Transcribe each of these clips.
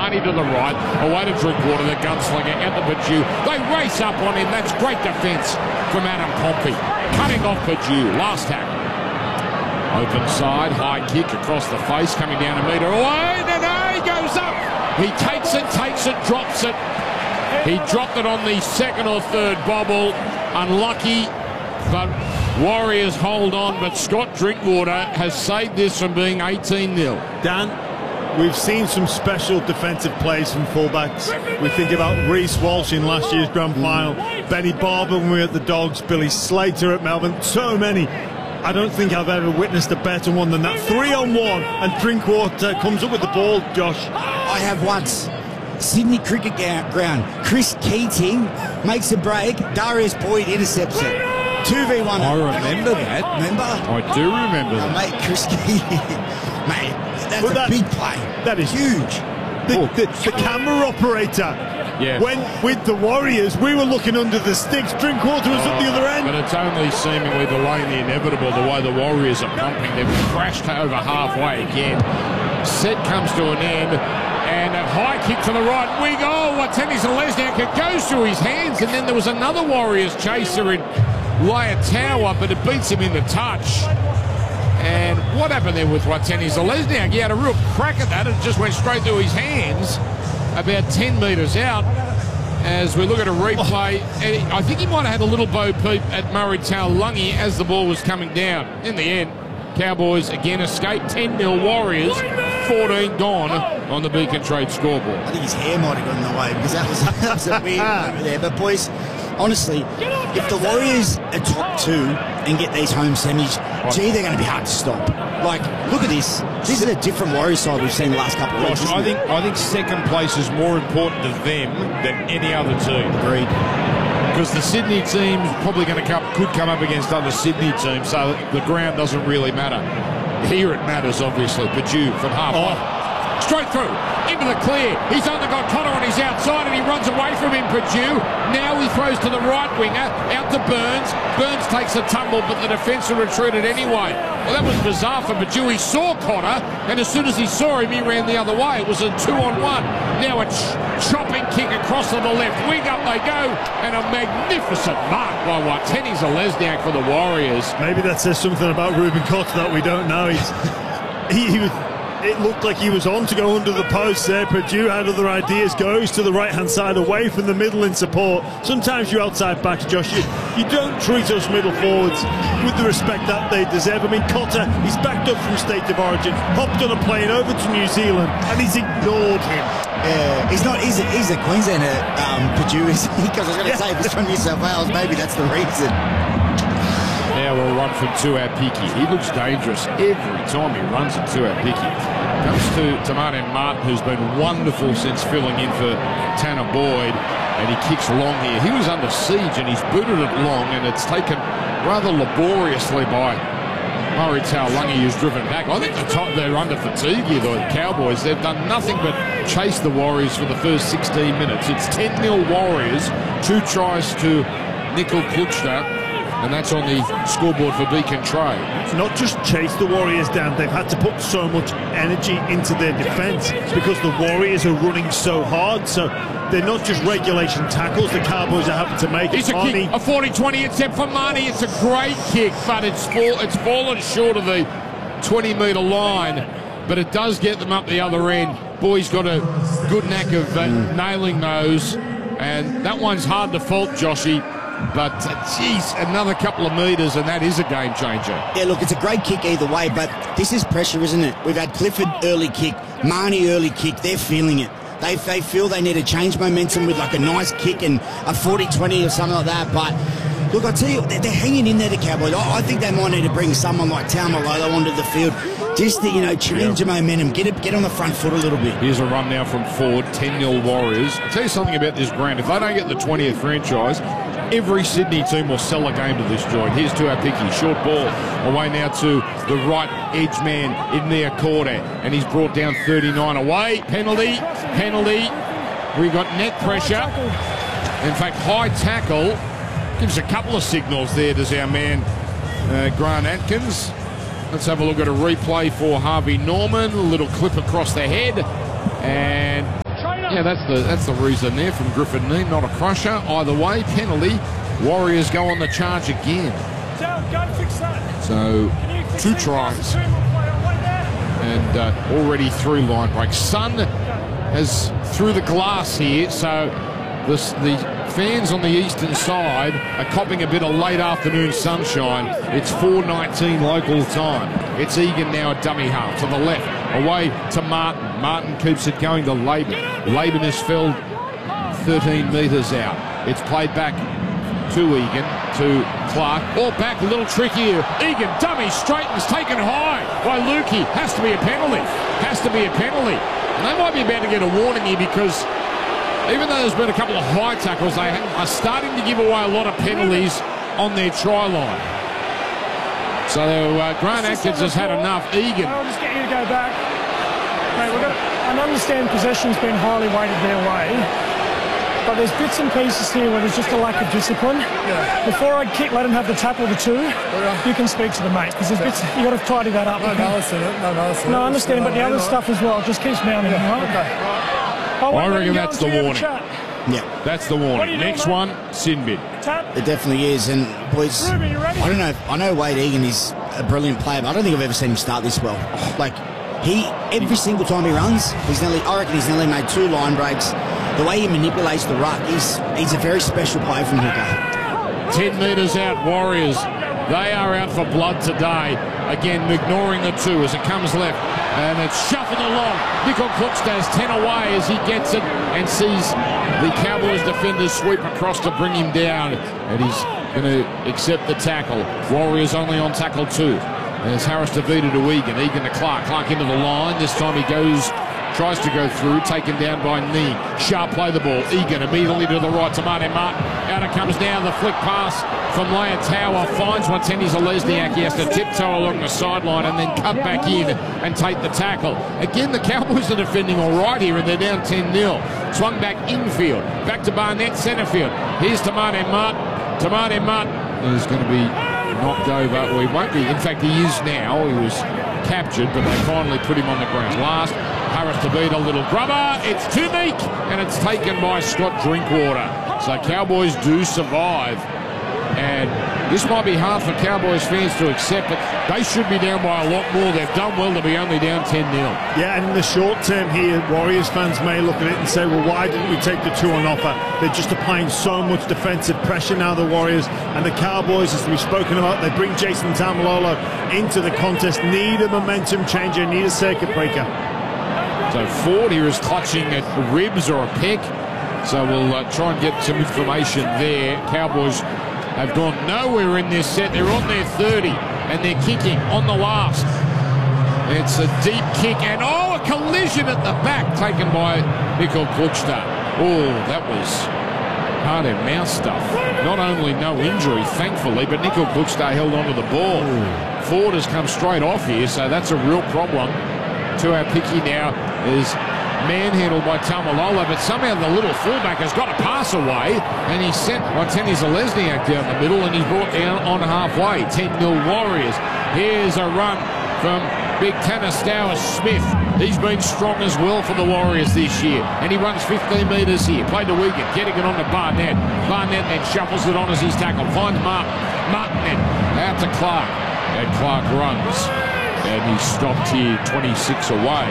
Marnie to the right, away to Drinkwater, the gunslinger, out to Purdue. They race up on him. That's great defence from Adam Pompey. Cutting off Purdue. Last tackle. Open side, high kick across the face, coming down a metre away. No, he goes up. He takes it, drops it. He dropped it on the second or third bobble. Unlucky, but Warriors hold on. But Scott Drinkwater has saved this from being 18-0. Dan, we've seen some special defensive plays from fullbacks. We think about Reece Walsh in last year's grand final, Benny Barber when we were at the Dogs, Billy Slater at Melbourne, so many. I don't think I've ever witnessed a better one than that. 3-on-1, and Drinkwater comes up with the ball, Josh. I have once. Sydney Cricket Ground. Chris Keating makes a break. Darius Boyd intercepts it. 2v1. I remember that. Remember? I do remember that. Mate, Chris Keating. Mate, that's a big play. That is huge. The camera operator, when with the Warriors, we were looking under the sticks. Drinkwater was at the other end. But it's only seemingly delaying the inevitable, the way the Warriors are pumping. They've crashed over halfway again. Set comes to an end, and a high kick to the right wing. Oh, Watene-Zelezniak, it goes through his hands, and then there was another Warriors chaser in Leotawa, but it beats him in the touch. And what happened there with Watene-Zelezniak? He had a real crack at that. It just went straight through his hands, about 10 metres out. As we look at a replay, I think he might have had a little bo peep at Murray Taulagi as the ball was coming down. In the end, Cowboys again escape. 10-0 Warriors, 14 gone on the Beacon Trade scoreboard. I think his hair might have got in the way because that was a weird moment there. But boys, honestly, if the Warriors are top two and get these home semis, gee, they're going to be hard to stop. Like, look at this. This is a different Warriors side we've seen the last couple of weeks. I think second place is more important to them than any other team. Agreed. Because the Sydney team's probably could come up against other Sydney teams, so the ground doesn't really matter. Here it matters, obviously. Purdue from halfway. Straight through, into the clear. He's only got Connor on his outside and he runs away from him, Purdue. Now he throws to the right winger, out to Burns. Burns takes a tumble, but the defence are retreated anyway. Well, that was bizarre for Purdue. He saw Connor, and as soon as he saw him, he ran the other way. It was a 2-on-1. Now a chopping kick across to the left wing. Up they go, and a magnificent mark by Watene-Zelezniak for the Warriors. Maybe that says something about Ruben Cotter that we don't know. It looked like he was on to go under the post there. Purdue had other ideas, goes to the right-hand side, away from the middle in support. Sometimes you outside backs, Josh, you don't treat us middle forwards with the respect that they deserve. I mean, Cotter, he's backed up from state of origin, hopped on a plane over to New Zealand, and he's ignored him. Yeah, he's a Queenslander, Purdue, is he? Because I was going to say, if he's from New South Wales, maybe that's the reason. Now we'll run from Tuapiki. He looks dangerous every time he runs at Tuapiki. Comes to Martin Martin, who's been wonderful since filling in for Tanner Boyd, and he kicks long here. He was under siege and he's booted it long, and it's taken rather laboriously by Murray Taulagi, who's driven back. I think they're under fatigue here, the Cowboys. They've done nothing but chase the Warriors for the first 16 minutes. It's 10-0 Warriors, 2 tries to Nickel Klukstad. And that's on the scoreboard for Beacon Trade. It's not just chase the Warriors down. They've had to put so much energy into their defence because the Warriors are running so hard. So they're not just regulation tackles the Cowboys are having to make. It's a kick, a 40-20 attempt for Marnie. It's a great kick, but it's fallen short of the 20-metre line. But it does get them up the other end. Boy's got a good knack of nailing those. And that one's hard to fault, Joshy. But, geez, another couple of metres and that is a game changer. Yeah, look, it's a great kick either way, but this is pressure, isn't it? We've had Clifford early kick, Marnie early kick. They're feeling it. They feel they need to change momentum with like a nice kick and a 40-20 or something like that. But, look, I tell you, they're hanging in there, the Cowboys. I think they might need to bring someone like Taumalolo onto the field just to, change the momentum, get on the front foot a little bit. Here's a run now from Ford, 10-0 Warriors. I'll tell you something about this ground. If they don't get the 20th franchise, every Sydney team will sell a game to this joint. Here's Tuapiki, short ball, away now to the right edge man in their quarter, and he's brought down 39 away. Penalty. We got net pressure. In fact, high tackle. Gives a couple of signals there, does our man Grant Atkins. Let's have a look at a replay for Harvey Norman. A little clip across the head. And Yeah, that's the reason there from Griffin Neame, not a crusher. Either way, penalty. Warriors go on the charge again. Go fix that. So, 2 tries. And already 3 line breaks. Sun has through the glass here, so the fans on the eastern side are copping a bit of late afternoon sunshine. It's 4:19 local time. It's Egan now at dummy half to the left, away to Martin. Martin keeps it going to Laban. Laban has filled 13 metres out. It's played back to Egan, to Clark. All back, a little trickier. Egan, dummy, straightens, taken high by Lukey. Has to be a penalty. Has to be a penalty. And they might be about to get a warning here because even though there's been a couple of high tackles, they are starting to give away a lot of penalties on their try line. So Grant Atkins has had enough. Egan. I'll just get you to go back. Mate, I understand possession's been highly weighted their way, but there's bits and pieces here where there's just a lack of discipline. Yeah. Before I let him have the tackle the 2, you can speak to the mate, because there's bits, you got to tidy that up. No, I understand, but the other stuff as well just keeps mounting. Yeah. Right? Okay. I reckon that's the warning. Yeah, that's the warning. Next one, Sinbin. It definitely is. And boys, Ruben, you ready? I don't know. I know Wade Egan is a brilliant player, but I don't think I've ever seen him start this well. Like every single time he runs, I reckon he's nearly made 2 line breaks. The way he manipulates the ruck, he's a very special player from hooker. 10 metres out, Warriors. They are out for blood today. Again, ignoring the 2 as it comes left. And it's shuffled along. Nickel Cookstad's 10 away as he gets it and sees the Cowboys defenders sweep across to bring him down. And he's going to accept the tackle. Warriors only on tackle 2. There's Harris DeVita to Egan. Egan to Clark. Clark into the line. This time he tries to go through, taken down by Neame. Sharp play the ball. Egan immediately to the right to Martin Martin. Out it comes down, the flick pass from Leotawa. Finds Watene Zelezniak. He has to tiptoe along the sideline and then cut back in and take the tackle. Again, the Cowboys are defending all right here and they're down 10-0. Swung back infield. Back to Barnett, centre field. Here's to Martin Martin. To Martin Martin. He's going to be knocked over. Well, he won't be. In fact, he is now. He was captured, but they finally put him on the ground. Last, Harris to beat a little grubber. It's too meek, and it's taken by Scott Drinkwater. So Cowboys do survive. And this might be hard for Cowboys fans to accept, but they should be down by a lot more. They've done well to be only down 10-0. Yeah, and in the short term here, Warriors fans may look at it and say, well, why didn't we take the 2 on offer? They're just applying so much defensive pressure now, the Warriors. And the Cowboys, as we've spoken about, they bring Jason Taumalolo into the contest. Need a momentum changer, need a circuit breaker. So Ford here is clutching at ribs or a pec. So we'll try and get some information there. Cowboys have gone nowhere in this set. They're on their 30 and they're kicking on the last. It's a deep kick and a collision at the back taken by Nickel Cookstad. Oh, that was heart and mouth stuff. Not only no injury, thankfully, but Nickel Cookstad held onto the ball. Ford has come straight off here, so that's a real problem. To our picky now is manhandled by Taumalolo, but somehow the little fullback has got a pass away and he sent Watene Zelezniak down the middle and he's brought down on halfway. 10-0 Warriors. Here's a run from Big Tanner Smith. He's been strong as well for the Warriors this year and he runs 15 metres here. Played to Wigan, getting it on to Barnett. Barnett then shuffles it on as he's tackled. Finds Martin. Martin then out to Clark. And Clark runs. And he's stopped here 26 away.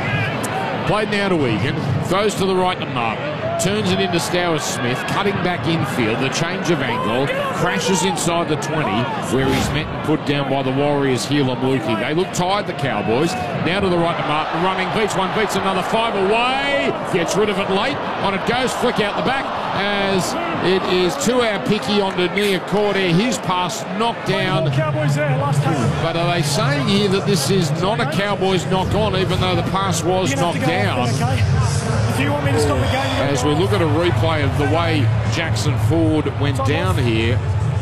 Played now to Egan, throws to the right to Martin, turns it into Stowers-Smith, cutting back infield, the change of angle, crashes inside the 20, where he's met and put down by the Warriors, Helam Lukey. They look tired, the Cowboys. Now to the right to Martin, running, beats one, beats another, 5 away, gets rid of it late, on it goes, flick out the back, as it is to our picky onto Nia Cordair, his pass knocked down. But are they saying here that this is not a Cowboys knock on, even though the pass was knocked down? If you want me to stop the game, as we look at a replay of the way Jackson Ford went down here,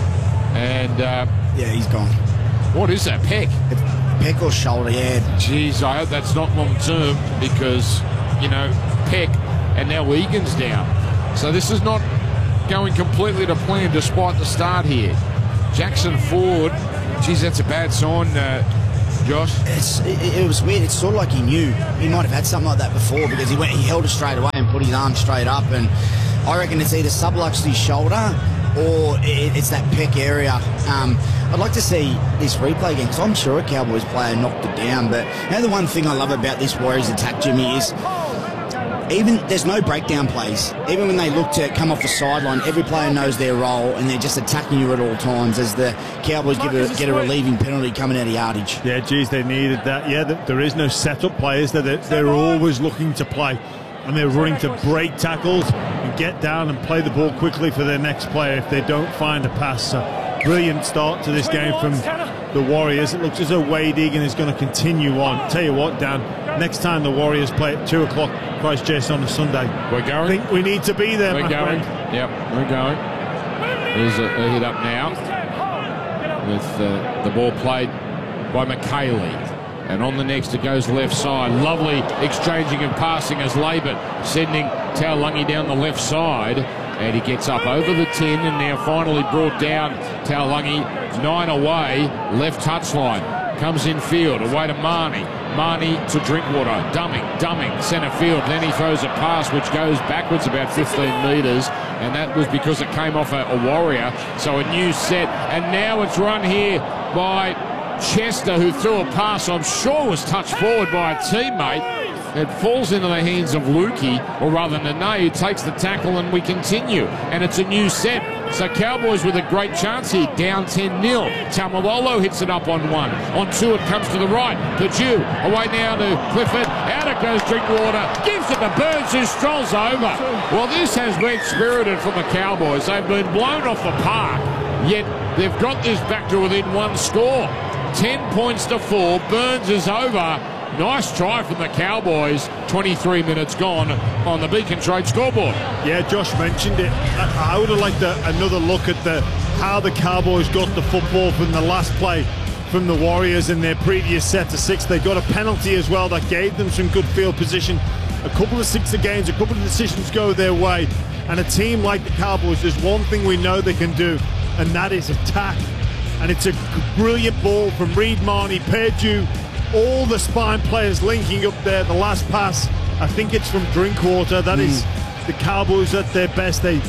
and yeah, he's gone. What is that, pec? Pec or shoulder, yeah. Jeez, I hope that's not long term because, you know, pec, and now Egan's down. So this is not going completely to plan despite the start here. Jackson Ford, geez, that's a bad sign, Josh? It was weird. It's sort of like he knew. He might have had something like that before because he held it straight away and put his arm straight up. And I reckon it's either subluxury shoulder or it's that pec area. I'd like to see this replay again because I'm sure a Cowboys player knocked it down. But you know, the one thing I love about this Warriors attack, Jimmy, is even there's no breakdown plays. Even when they look to come off the sideline, every player knows their role and they're just attacking you at all times as the Cowboys get a relieving penalty coming out of yardage. Yeah, geez, they needed that. Yeah, there is no set-up players. They're always looking to play. And they're running to break tackles and get down and play the ball quickly for their next player if they don't find a pass. So, brilliant start to this game from the Warriors. It looks as though Wade Egan is going to continue on. Tell you what, Dan, next time the Warriors play at 2 o'clock Christchurch on a Sunday, we're going. I think we need to be there. We're going. Yep, we're going. There's a hit up now with the ball played by McKaylee. And on the next, it goes left side. Lovely exchanging and passing as Laban sending Taulagi down the left side. And he gets up over the 10 and now finally brought down. Taulagi 9 away, left touchline. Comes in field, away to Marnie. Marnie to Drinkwater, dumbing, centre field. Then he throws a pass which goes backwards about 15 metres. And that was because it came off a Warrior. So a new set. And now it's run here by Chester, who threw a pass I'm sure was touched forward by a teammate. It falls into the hands of Lukey, or rather Nene, who takes the tackle, and we continue. And it's a new set. So Cowboys with a great chance here, down 10-0. Tamalolo hits it up on 1. On 2 it comes to the right. Purdue away now to Clifford. Out it goes Drinkwater. Gives it to Burns, who strolls over. Well, this has been spirited from the Cowboys. They've been blown off the park, yet they've got this back to within 1 score. 10 points to 4. Burns is over. Nice try from the Cowboys. 23 minutes gone on the Beacon Trade scoreboard. Yeah, Josh mentioned it. I would have liked another look at how the Cowboys got the football from the last play from the Warriors in their previous set to 6. They got a penalty as well that gave them some good field position. A couple of 6 games, a couple of decisions go their way. And a team like the Cowboys, there's one thing we know they can do, and that is attack. And it's a brilliant ball from Reed, Marnie, Perdue, all the spine players linking up there. The last pass, I think it's from Drinkwater. That is the Cowboys at their best. They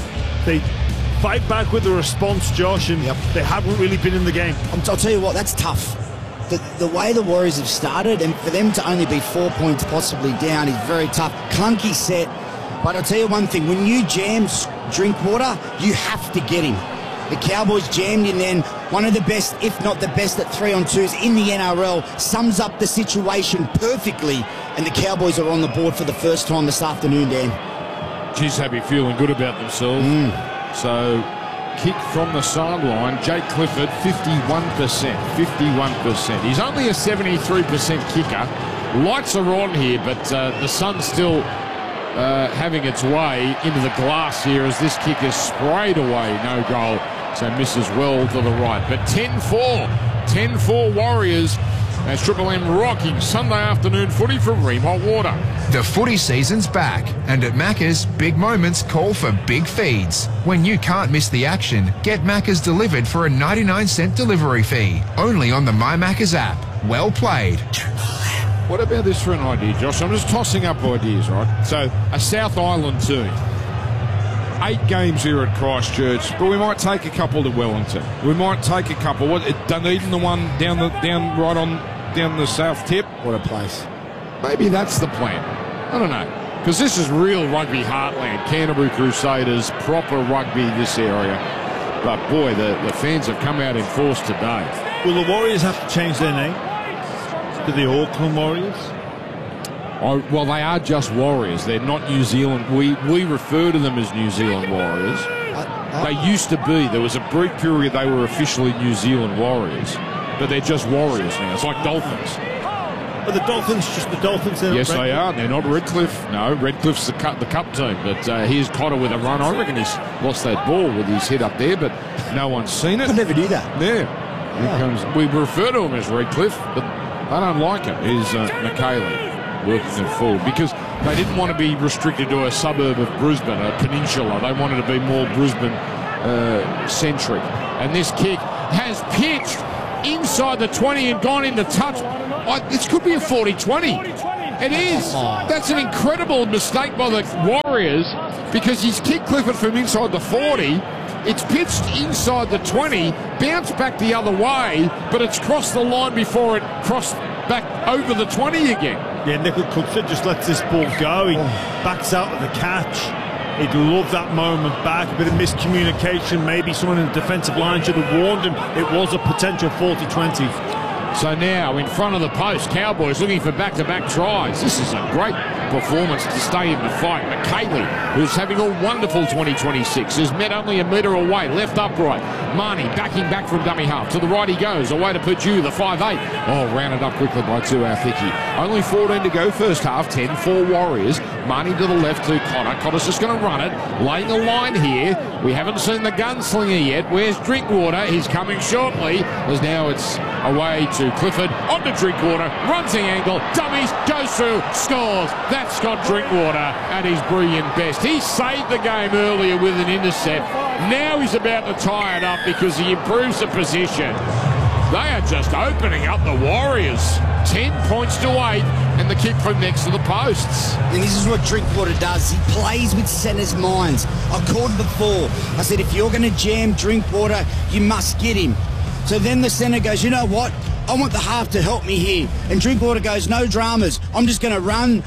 fight back with the response, Josh, and they haven't really been in the game. I'll tell you what, that's tough. The way the Warriors have started, and for them to only be 4 points possibly down is very tough. Clunky set, but I'll tell you one thing, when you jam Drinkwater, you have to get him. The Cowboys jammed in then. One of the best, if not the best, at 3-on-2s in the NRL. Sums up the situation perfectly. And the Cowboys are on the board for the first time this afternoon, Dan. Geez, they'll be feeling good about themselves. So, kick from the sideline. Jake Clifford, 51%. 51%. He's only a 73% kicker. Lights are on here, but the sun's still having its way into the glass here as this kick is sprayed away. No goal. So misses well to the right. But 10-4. 10-4 Warriors as Triple M rocking Sunday afternoon footy from Ream Hot Water. The footy season's back, and at Macca's, big moments call for big feeds. When you can't miss the action, get Macca's delivered for a 99-cent delivery fee. Only on the My Macca's app. Well played. What about this for an idea, Josh? I'm just tossing up ideas, right? So, a South Island team. 8 games here at Christchurch, but we might take a couple to Wellington. We might take a couple. Dunedin, the one down the south tip. What a place. Maybe that's the plan. I don't know. Because this is real rugby heartland. Canterbury Crusaders, proper rugby, this area. But boy, the fans have come out in force today. Will the Warriors have to change their name to the Auckland Warriors? Well, they are just Warriors. They're not New Zealand. We refer to them as New Zealand Warriors. They used to be. There was a brief period they were officially New Zealand Warriors. But they're just Warriors now. It's like Dolphins. Are the Dolphins just the Dolphins? Yes, they are. They're not Redcliffe. No, Redcliffe's the cup team. But here's Cotter with a run. I reckon he's lost that ball with his head up there, but no one's seen it. I never knew that. Yeah. Here comes. We refer to him as Redcliffe, but they don't like him. Here's McKaylee working it forward because they didn't want to be restricted to a suburb of Brisbane, a peninsula. They wanted to be more Brisbane centric. And this kick has pitched inside the 20 and gone into touch. This could be a 40-20. It is. That's an incredible mistake by the Warriors because he's kicked Clifford from inside the 40. It's pitched inside the 20, bounced back the other way, but it's crossed the line before it crossed back over the 20 again. Yeah, Nickel Cluxton just lets this ball go. He backs out of the catch. He'd love that moment back. A bit of miscommunication. Maybe someone in the defensive line should have warned him. It was a potential 40-20. So now in front of the post, Cowboys looking for back-to-back tries. This is a great performance to stay in the fight. McKaylee, who's having a wonderful 2026, is met only a metre away, left upright. Marnie backing back from dummy half. To the right he goes, away to Purdue, the 5'8". Oh, rounded up quickly by Tuathiki. Only 14 to go first half, 10-4 Warriors. Marnie to the left to Connor. Connor's just going to run it, laying a line here. We haven't seen the gunslinger yet. Where's Drinkwater? He's coming shortly, as now it's away to Clifford, on to Drinkwater, runs the angle, dummies, goes through, scores. That's Scott Drinkwater at his brilliant best. He saved the game earlier with an intercept. Now he's about to tie it up because he improves the position. They are just opening up the Warriors. 10 points to 8, and the kick from next to the posts. And this is what Drinkwater does. He plays with centres' minds. I called before. I said, if you're going to jam Drinkwater, you must get him. So then the centre goes, you know what? I want the half to help me here. And Drinkwater goes, no dramas. I'm just going to run.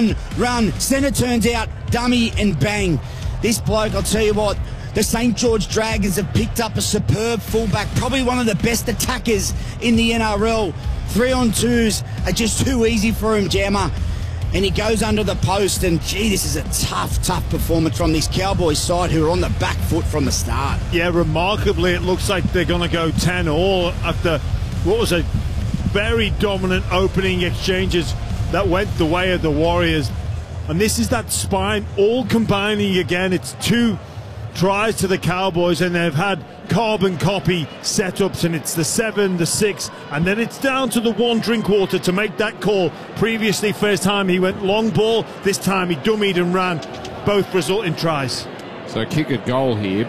Centre turns out, dummy, and bang. This bloke, I'll tell you what, the St. George Dragons have picked up a superb fullback, probably one of the best attackers in the NRL. 3-on-2s are just too easy for him, Jammer. And he goes under the post, and gee, this is a tough performance from this Cowboys side who are on the back foot from the start. Yeah, remarkably, it looks like they're going to go 10-all after what was a very dominant opening exchanges that went the way of the Warriors. And this is that spine all combining again. It's 2 tries to the Cowboys, and they've had carbon copy setups, and it's the 7, the 6, and then it's down to the 1 Drinkwater to make that call. Previously, first time he went long ball, this time he dummied and ran. Both result in tries. So kick at goal here.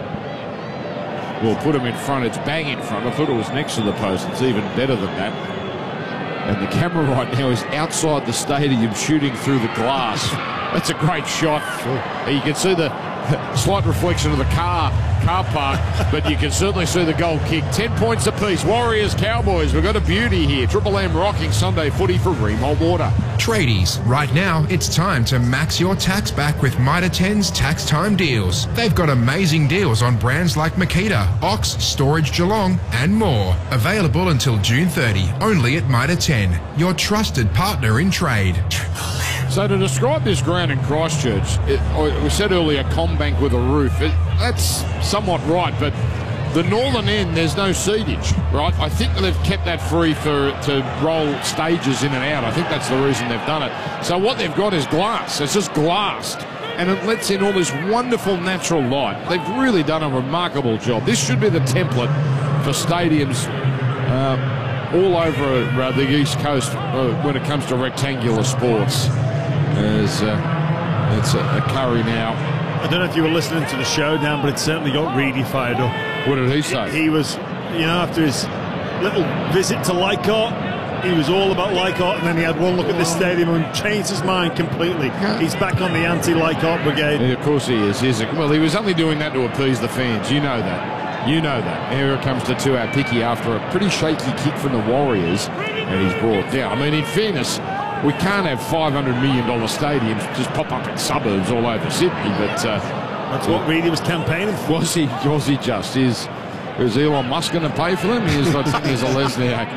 We'll put him in front. It's bang in front. I thought it was next to the post. It's even better than that. And the camera right now is outside the stadium shooting through the glass. That's a great shot. Sure. You can see the slight reflection of the car park, but you can certainly see the goal kick. 10 points apiece. Warriors, Cowboys. We've got a beauty here. Triple M rocking Sunday footy for Remold Water. Tradies, right now it's time to max your tax back with Mitre 10's tax time deals. They've got amazing deals on brands like Makita, Ox, Storage Geelong, and more. Available until June 30, only at Mitre 10, your trusted partner in trade. So to describe this ground in Christchurch, we said earlier CommBank with a roof. That's somewhat right, but the northern end, there's no seatage, right? I think they've kept that free to roll stages in and out. I think that's the reason they've done it. So what they've got is glass. It's just glassed, and it lets in all this wonderful natural light. They've really done a remarkable job. This should be the template for stadiums all over the East Coast when it comes to rectangular sports. It's a Curry now. I don't know if you were listening to the showdown, but it certainly got Reedy fired up. What did he say? He was, after his little visit to Leichhardt, he was all about Leichhardt, and then he had one look at this stadium and changed his mind completely. He's back on the anti-Leichhardt brigade. Yeah, of course he is. Well, he was only doing that to appease the fans. You know that. Here it comes to Tuathiki after a pretty shaky kick from the Warriors, and he's brought down. I mean, in fairness, we can't have $500 million stadiums just pop up in suburbs all over Sydney, but that's what Reedy was campaigning for. Was he just? Is Elon Musk going to pay for them? Here's a Lesniak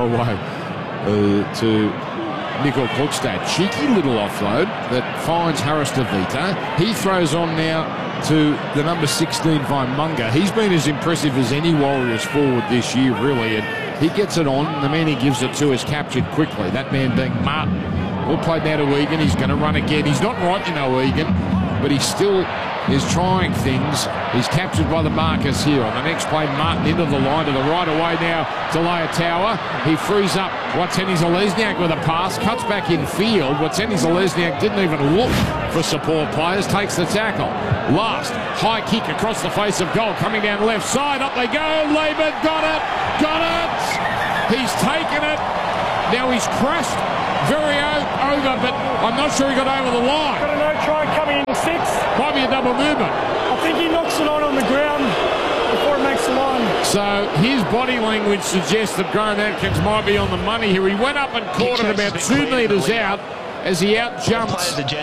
away to Nickel Klukstad. Cheeky little offload that finds Harris DeVita. He throws on now to the number 16 Vaimunga. He's been as impressive as any Warriors forward this year, really, and he gets it on. The man he gives it to is captured quickly. That man being Martin. Well played now to Egan. He's going to run again. He's not right, Egan, but he's still is trying things. He's captured by the markers here. On the next play, Martin into the line to the right away now to Leotawa. He frees up Watene Zelezniak with a pass, cuts back in field. Watene Zelezniak didn't even look for support players, takes the tackle. Last, high kick across the face of goal, coming down left side. Up they go. Laban got it. He's taken it. Now he's crashed very over, but I'm not sure he got over the line. Got a no try coming in 6. Might be a double movement. I think he knocks it on the ground before it makes the line. So his body language suggests that Graham Atkins might be on the money here. He went up and caught it about 2 metres out as he outjumped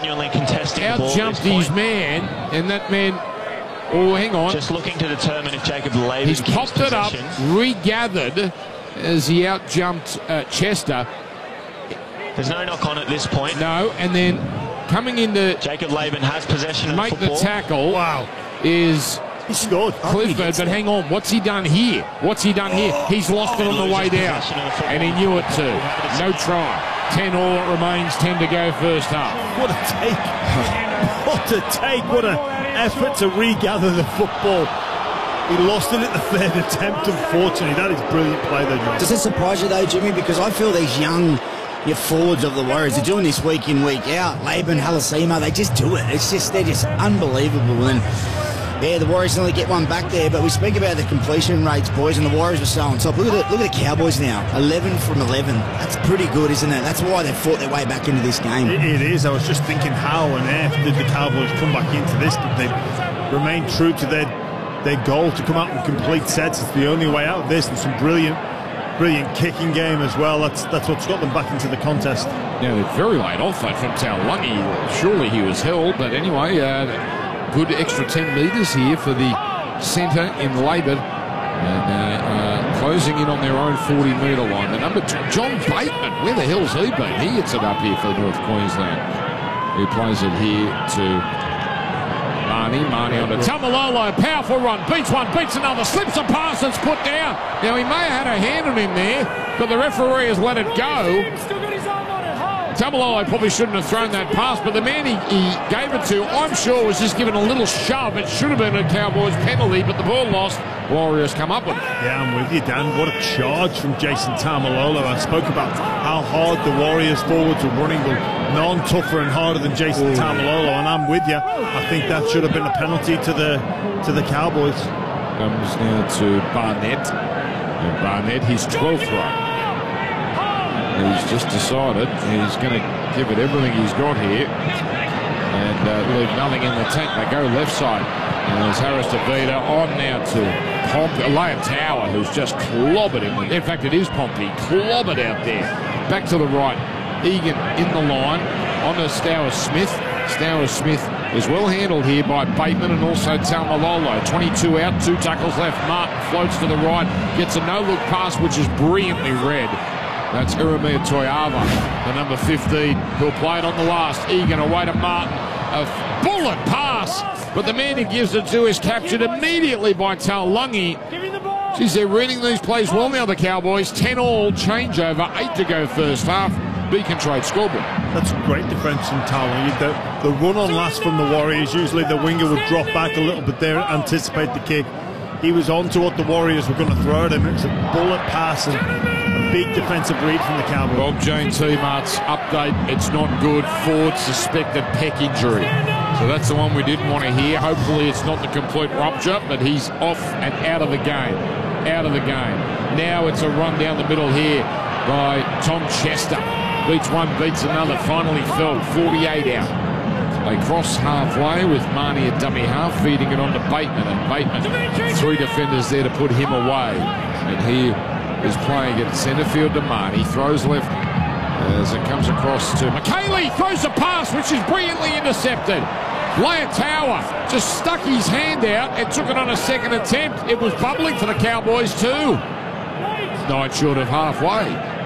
his man, and that man, oh, hang on. Just looking to determine if Jacob Laban He's popped it up, regathered as he outjumped Chester. There's no knock on at this point. No, and then coming into Jacob Laban has possession of the make football. the tackle. Wow. Is he scored. Clifford, but hang on, what's he done here? He's lost it on the way down, and he knew it too. No try. 10 all, it remains 10 to go first half. What a take. What a take. What an effort to regather the football. He lost it at the third attempt, unfortunately. That is brilliant play there, John. Does it surprise you though, Jimmy? Because I feel these young forwards of the Warriors are doing this week in, week out. Laban, Halasima, they just do it. They're just unbelievable. And yeah, the Warriors only get one back there, but we speak about the completion rates, boys, and the Warriors are so on top. Look at the Cowboys now, 11 from 11. That's pretty good, isn't it? That's why they've fought their way back into this game. It is. I was just thinking, how on earth did the Cowboys come back into this? But they remained true to their goal to come out and complete sets. It's the only way out of this, and some brilliant kicking game as well. That's what's got them back into the contest. Yeah, they're very late off that from Taulagi. Surely he was held, but anyway, good extra 10 metres here for the centre in Laban, and closing in on their own 40-metre line. The number 2, John Bateman, where the hell's he been? He hits it up here for North Queensland. He plays it here to Marnie on to Tamalolo, powerful run, beats one, beats another, slips a pass, it's put down. Now he may have had a hand on him there, but the referee has let it go. Tamalolo probably shouldn't have thrown that pass, but the man he gave it to, I'm sure, was just given a little shove. It should have been a Cowboys penalty, but the ball lost. Warriors come up with it. Yeah, I'm with you, Dan. What a charge from Jason Tamalolo. I spoke about how hard the Warriors forwards were running, but none tougher and harder than Jason Tamalolo, and I'm with you. I think that should have been a penalty to the Cowboys. Comes now to Barnett. And Barnett, his 12th run. He's just decided he's going to give it everything he's got here and leave nothing in the tank. They go left side. And there's Harris DeVita on now to Leotawa, who's just clobbered him. In fact, it is Pompey, clobbered out there. Back to the right. Egan in the line. On to Stowers Smith. Stowers Smith is well handled here by Bateman and also Tamalolo. 22 out, 2 tackles left. Martin floats to the right, gets a no-look pass, which is brilliantly read. That's Iremia Toyava, the number 15, who'll play it on the last. Egan away to Martin. A bullet pass, but the man who gives it to is captured immediately by Taulagi. Geez, they're reading these plays well now, the Cowboys. 10 all, changeover, 8 to go first half. Beacon Trade scoreboard. That's great defence from Taulagi. The run on last from the Warriors, usually the winger would drop back a little bit there, anticipate the kick. He was on to what the Warriors were going to throw at him. It's a bullet pass and a big defensive read from the Cowboys. Bob Jane T-Mart's update, it's not good. Ford suspected pec injury. So that's the one we didn't want to hear. Hopefully it's not the complete rupture, but he's off and out of the game. Out of the game. Now it's a run down the middle here by Tom Chester. Beats one, beats another. Finally fell 48 out. They cross halfway with Marnie at dummy half, feeding it on to Bateman. And Bateman, 3 defenders there to put him away. And he is playing at centre field to Marnie. Throws left as it comes across to McKaylee. Throws a pass, which is brilliantly intercepted. Leotawa just stuck his hand out and took it on a second attempt. It was bubbling for the Cowboys too. 9 short of halfway.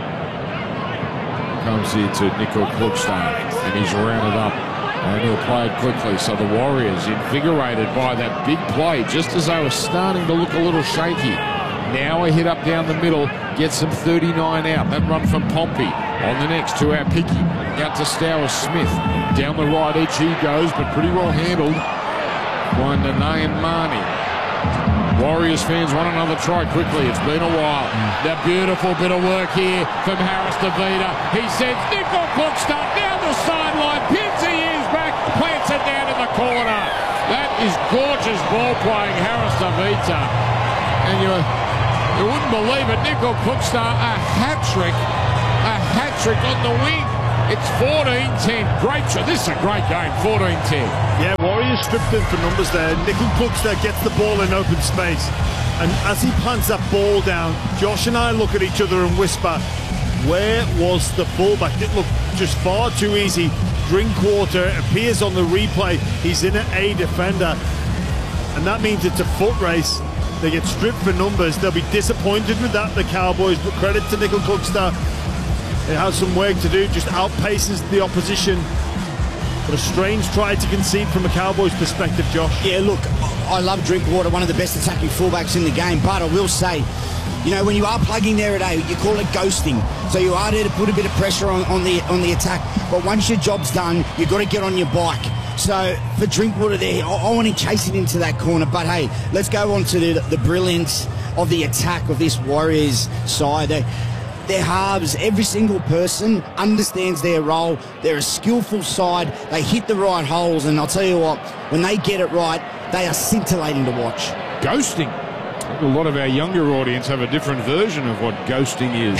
Comes here to Nico Klugstone, and he's rounded up. And he'll play it quickly. So the Warriors invigorated by that big play, just as they were starting to look a little shaky. Now a hit up down the middle, gets them 39 out. That run from Pompey. On the next to our Picky. Out to Stowers Smith. Down the right edge he goes, but pretty well handled One to name Marnie. Warriors fans want another try quickly. It's been a while. That beautiful bit of work here from Harris DeVita. He sends Nickel Klugstad down the sideline. Pins the ears back. Plants it down in the corner. That is gorgeous ball playing, Harris DeVita. And you wouldn't believe it. Nickel Klugstad, a hat-trick. A hat-trick on the wing. It's 14-10. Great shot. This is a great game. 14-10. Yeah, Warriors stripped in for numbers there. Nickel Klugstad gets the ball in open space. And as he plants that ball down, Josh and I look at each other and whisper, where was the fullback? It looked just far too easy. Drinkwater appears on the replay. He's in an A defender. And that means it's a foot race. They get stripped for numbers. They'll be disappointed with that, the Cowboys. But credit to Nickel Klugstad. It has some work to do, just outpaces the opposition. But a strange try to concede from a Cowboys perspective, Josh. Yeah, look, I love Drinkwater, one of the best attacking fullbacks in the game. But I will say, you know, when you are plugging there at A, you call it ghosting. So you are there to put a bit of pressure on the attack. But once your job's done, you've got to get on your bike. So for Drinkwater there, I want to chase it into that corner. But hey, let's go on to the brilliance of the attack of this Warriors side. They're halves. Every single person understands their role. They're a skillful side. They hit the right holes. And I'll tell you what, when they get it right, they are scintillating to watch. Ghosting. A lot of our younger audience have a different version of what ghosting is.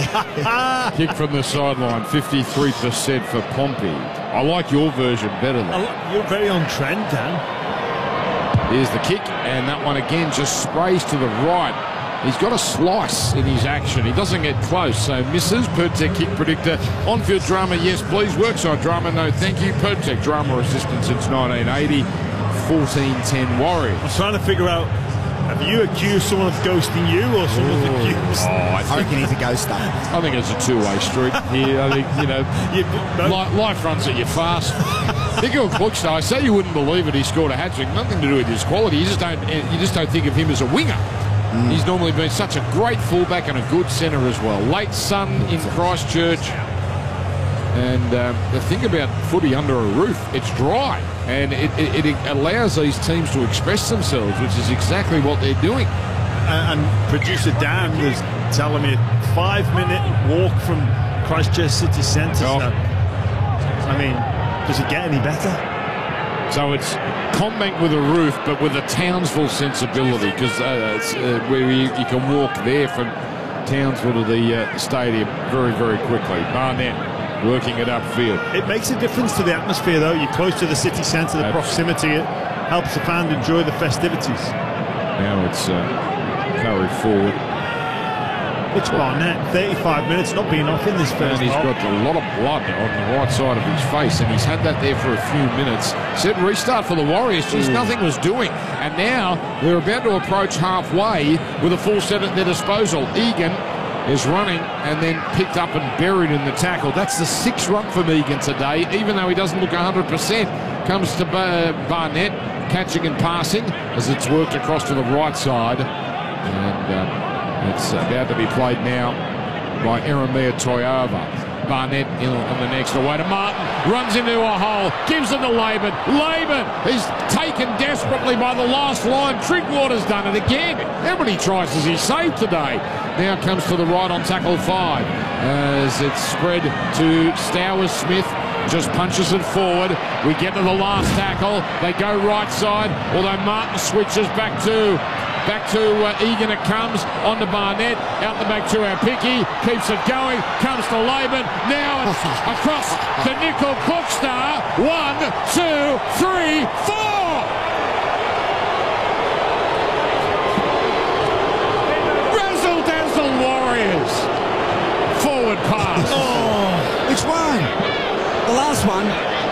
Kick from the sideline, 53% for Pompey. I like your version better than. You're very on trend, Dan. Here's the kick, and that one again just sprays to the right. He's got a slice in his action. He doesn't get close, so misses. Pertec kick predictor. On-field drama, yes, please. Workside drama, no, thank you. Pertec drama assistant since 1980. 14-10 Warriors. I was trying to figure out, have you accused someone of ghosting you or someone's accused? I reckon he's a ghoster. I think it's a two-way street here. I think, you know, life runs at you fast. Nickel Klugstad, I say you wouldn't believe it, he scored a hat-trick. Nothing to do with his quality. You just don't think of him as a winger. He's normally been such a great fullback and a good centre as well. Late sun in Christchurch. And the thing about footy under a roof, it's dry. And it allows these teams to express themselves, which is exactly what they're doing. And producer Dan was telling me a 5-minute walk from Christchurch City Centre. Oh. I mean, does it get any better? So it's CommBank with a roof, but with a Townsville sensibility, because it's where you can walk there from Townsville to the stadium very, very quickly. Barnett working it upfield. It makes a difference to the atmosphere, though. You're close to the city centre, the proximity. It helps the fan enjoy the festivities. Now it's Curry forward. It's Barnett, 35 minutes, not being off in this first half. And he's got a lot of blood on the right side of his face, and he's had that there for a few minutes. Said restart for the Warriors, just nothing was doing. And now they're about to approach halfway with a full set at their disposal. Egan is running and then picked up and buried in the tackle. That's the 6th run from Egan today, even though he doesn't look 100%. Comes to Barnett, catching and passing as it's worked across to the right side. And it's about to be played now by Eremia Toiava. Barnett on the next away to Martin. Runs into a hole. Gives it to Laban. Laban is taken desperately by the last line. Drinkwater's done it again. How many tries has he saved today? Now comes to the right on tackle 5. As it's spread to Stowers Smith. Just punches it forward. We get to the last tackle. They go right side. Although Martin switches back to Egan, it comes onto Barnett, out the back to our Picky, keeps it going, comes to Laban, now it's across to Nickel Klugstad. 1, 2, 3, 4. Razzle dazzle Warriors. Forward pass. Oh, which one? The last one.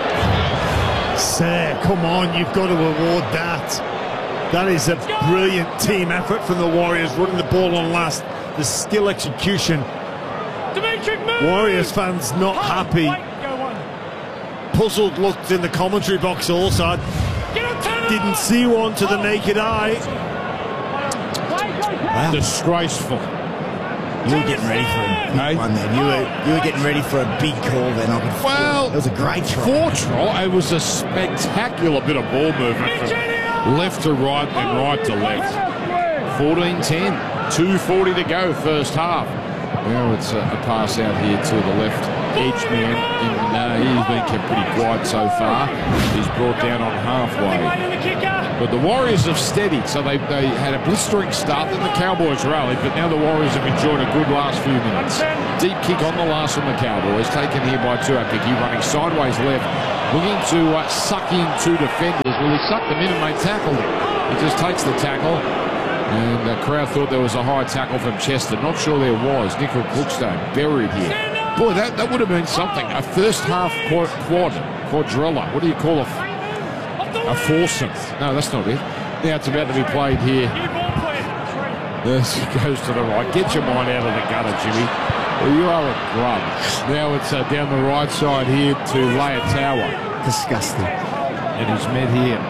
Sir, come on, you've got to award that. That is a brilliant team effort from the Warriors, running the ball on last. The skill execution. Warriors fans not happy. Puzzled looked in the commentary box also. Didn't see one to the naked eye. Wow. Disgraceful. You were getting ready for a big one then. You were getting ready for a big call then. Well, it was a great try. 4 try. It was a spectacular bit of ball movement from left to right and right to left. 14-10. 2:40 to go first half. Now it's a pass out here to the left edge man. He's been kept pretty quiet so far. He's brought down on halfway. But the Warriors have steadied, so they had a blistering start, then the Cowboys rallied, but now the Warriors have enjoyed a good last few minutes. Deep kick on the last from the Cowboys, taken here by Tuapiki, running sideways left, looking to suck in 2 defenders. Well, he sucked them in and they tackled him. He just takes the tackle. And the crowd thought there was a high tackle from Chester. Not sure there was. Nickel Brookstone buried here. Boy, that would have been something. A first half quadrilla. What do you call a foursome? No, that's not it. Now it's about to be played here. This goes to the right. Get your mind out of the gutter, Jimmy. Well, you are a grub. Now it's down the right side here to Leotawa. Disgusting. And he's met here.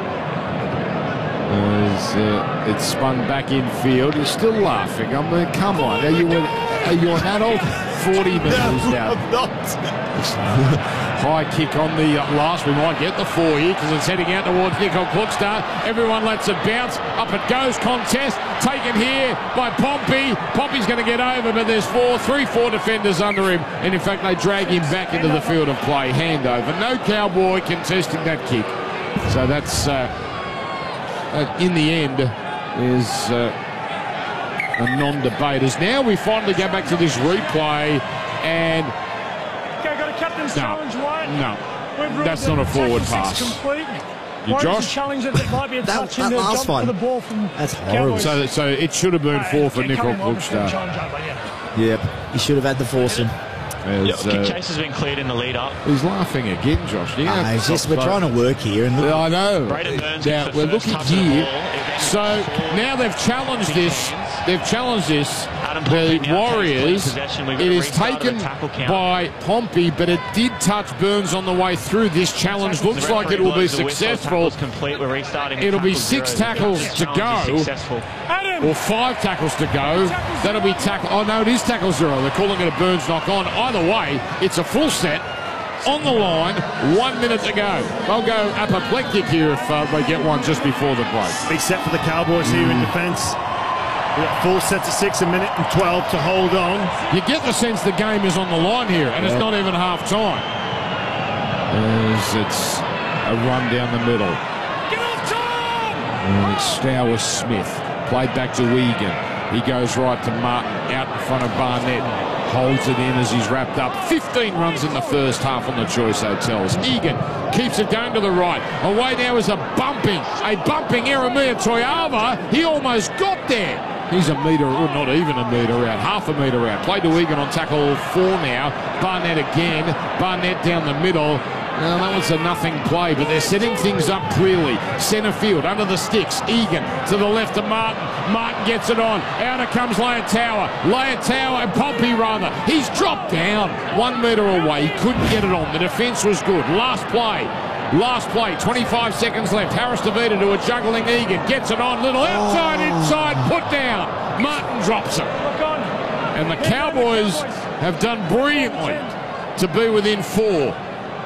It's spun back in field. He's still laughing. I mean, come on. Are you an adult? 40 minutes now. I'm not. High kick on the last. We might get the 4 here because it's heading out towards Nickel Klookstar. Everyone lets it bounce. Up it goes. Contest taken here by Pompey. Pompey's going to get over, but there's 3-4 defenders under him. And in fact, they drag him back into the field of play. Handover. No Cowboy contesting that kick. So that's... in the end, is a non-debate. As now we finally go back to this replay, and no, that's not a forward pass. You, Josh? That last one. That's horrible. So it should have been 4 for Nickel Klookstar. Yep, he should have had the foursome. Kick chase has been cleared in the lead up. He's laughing again, Josh. It's just we're trying to work here. And I know. Now we're looking here. So now they've challenged this. They've challenged this. The Warriors. It is taken by Pompey, but it did touch Burns on the way through. This challenge looks like it will be successful. It'll be 6 tackles to go, or 5 tackles to go. That'll be tackle. Oh no, it is tackle 0. They're calling it a Burns knock on. Either way, it's a full set. On the line, 1 minute to go. They'll go apoplectic here if they get one just before the break. Big set for the Cowboys here in defence. Full set to 6, 1 minute and 12 to hold on. You get the sense the game is on the line here, and it's not even half time. As it's a run down the middle. Get off time! And it's Stower Smith. Played back to Egan. He goes right to Martin, out in front of Barnett. Holds it in as he's wrapped up. 15 runs in the first half on the Choice Hotels. Egan keeps it going to the right. Away now is a bumping Eremia Toiava. He almost got there. He's a metre, or not even a metre out, half a metre out. Played to Egan on tackle 4 now. Barnett again. Barnett down the middle. Well, that was a nothing play, but they're setting things up clearly. Centre field, under the sticks. Egan to the left of Martin. Martin gets it on. Out comes Leotawa. Leotawa and Pompey, rather. He's dropped down 1 metre away. He couldn't get it on. The defence was good. Last play, 25 seconds left. Harris DeVita to a juggling Egan. Gets it on. Little inside, put down. Martin drops it. And the Cowboys have done brilliantly to be within 4.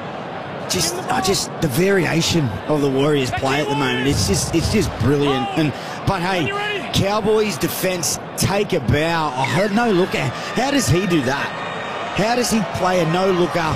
Just the variation of the Warriors play at the moment. It's just brilliant. But hey, Cowboys defence take a bow. A no-looker. How does he do that? How does he play a no-looker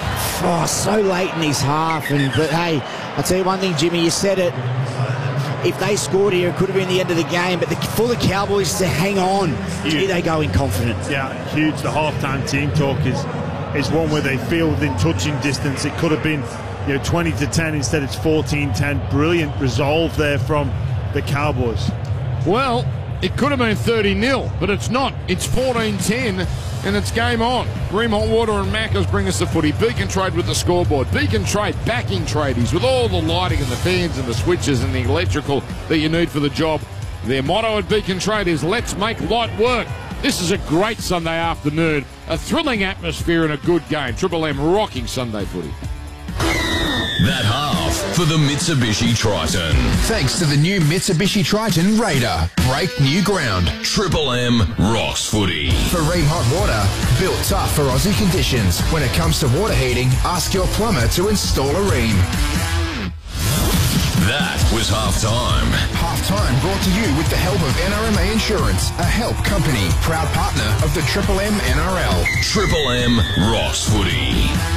so late in his half? But hey, I'll tell you one thing, Jimmy, you said it. If they scored here, it could have been the end of the game. But for the Cowboys to hang on, here they go in confidence. Yeah, huge. The halftime team talk is one where they feel within touching distance. It could have been 20-10. Instead it's 14-10. Brilliant resolve there from the Cowboys. Well, it could have been 30-0, but it's not. It's 14-10, and it's game on. Bream Hot Water and Macca's bring us the footy. Beacon Trade with the scoreboard. Beacon Trade backing tradies with all the lighting and the fans and the switches and the electrical that you need for the job. Their motto at Beacon Trade is, let's make light work. This is a great Sunday afternoon, a thrilling atmosphere and a good game. Triple M rocking Sunday footy. That half for the Mitsubishi Triton. Thanks to the new Mitsubishi Triton Raider. Break new ground. Triple M rocks footy. For Ream Hot Water, built tough for Aussie conditions. When it comes to water heating, ask your plumber to install a Ream. That was halftime. Halftime brought to you with the help of NRMA Insurance, a help company, proud partner of the Triple M NRL. Triple M rocks footy.